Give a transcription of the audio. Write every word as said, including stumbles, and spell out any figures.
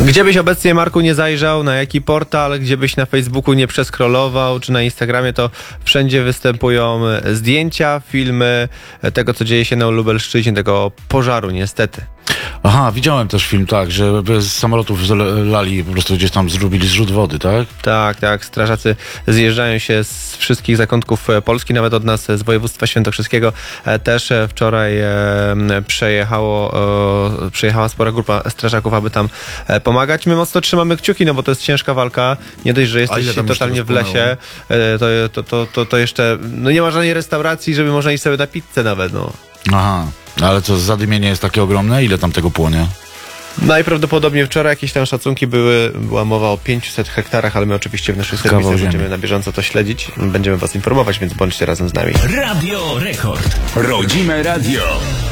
Gdzie byś obecnie, Marku, nie zajrzał, na jaki portal, gdzie byś na Facebooku nie przeskrolował, czy na Instagramie, to wszędzie występują zdjęcia, filmy tego, co dzieje się na Lubelszczyźnie, tego pożaru niestety. Aha, widziałem też film, tak, że z samolotów lali, po prostu gdzieś tam zrobili zrzut wody, tak? Tak, tak. Strażacy zjeżdżają się z wszystkich zakątków Polski, nawet od nas z województwa świętokrzyskiego. Też wczoraj przejechało, przejechała spora grupa strażaków, aby tam pomagać. My mocno trzymamy kciuki, no bo to jest ciężka walka. Nie dość, że jesteś totalnie w lesie, to, to, to, to, to jeszcze no nie ma żadnej restauracji, żeby można iść sobie na pizzę nawet, no. Aha, ale co, zadymienie jest takie ogromne? Ile tam tego płonie? Najprawdopodobniej wczoraj jakieś tam szacunki były, była mowa o pięciuset hektarach, ale my oczywiście w naszych serwisach będziemy na bieżąco to śledzić, będziemy was informować, więc bądźcie razem z nami. Radio Rekord. Rodzime radio.